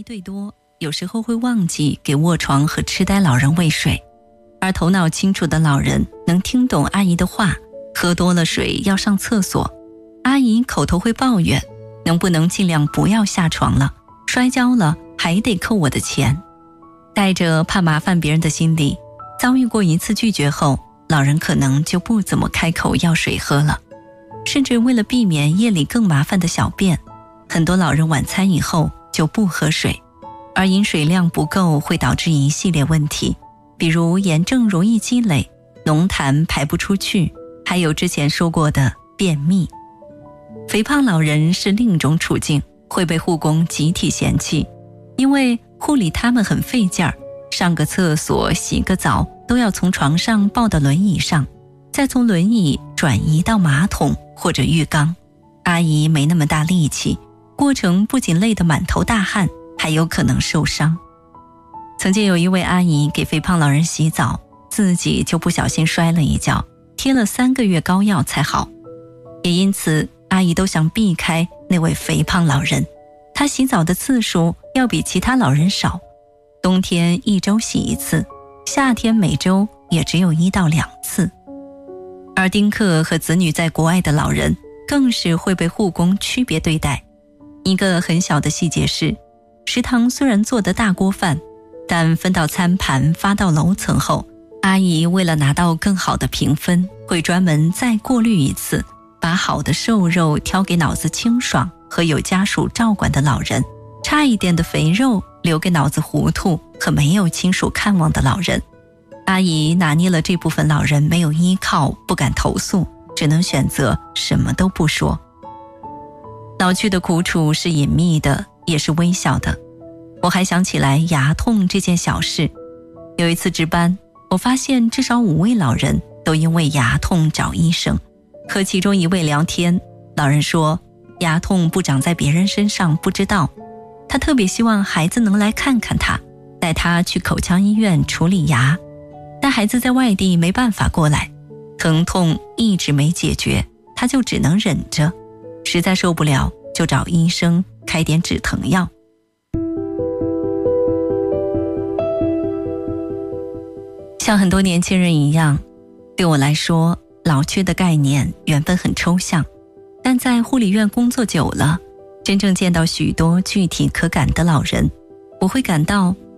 姨对多，有时候会忘记给卧床和痴呆老人喂水，而头脑清楚的老人能听懂阿姨的话，喝多了水要上厕所，阿姨口头会抱怨，能不能尽量不要下床了，摔跤了还得扣我的钱。带着怕麻烦别人的心理，遭遇过一次拒绝后，老人可能就不怎么开口要水喝了，甚至为了避免夜里更麻烦的小便，很多老人晚餐以后就不喝水，而饮水量不够会导致一系列问题，比如炎症容易积累，浓痰排不出去，还有之前说过的便秘。肥胖老人是另一种处境，会被护工集体嫌弃，因为护理他们很费劲儿，上个厕所洗个澡都要从床上抱到轮椅上，再从轮椅转移到马桶或者浴缸，阿姨没那么大力气，过程不仅累得满头大汗，还有可能受伤。曾经有一位阿姨给肥胖老人洗澡，自己就不小心摔了一跤，贴了3个月膏药才好。也因此阿姨都想避开那位肥胖老人，她洗澡的次数要比其他老人少，冬天1周洗1次，夏天每周也只有1到2次。而丁克和子女在国外的老人更是会被护工区别对待。一个很小的细节是，食堂虽然做的大锅饭，但分到餐盘发到楼层后，阿姨为了拿到更好的评分，会专门再过滤一次，把好的瘦肉挑给脑子清爽和有家属照管的老人，差一点的肥肉留给脑子糊涂和没有亲属看望的老人。阿姨拿捏了这部分老人没有依靠，不敢投诉，只能选择什么都不说。老去的苦楚是隐秘的，也是微小的。我还想起来牙痛这件小事。有一次值班，我发现至少5位老人都因为牙痛找医生。和其中一位聊天，老人说牙痛不长在别人身上不知道，他特别希望孩子能来看看他，带他去口腔医院处理牙，但孩子在外地没办法过来，疼痛一直没解决，他就只能忍着，实在受不了就找医生开点止疼药。像很多年轻人一样，对我来说，老去的概念原本很抽象，但在护理院工作久了，真正见到许多具体可感的老人，我会感到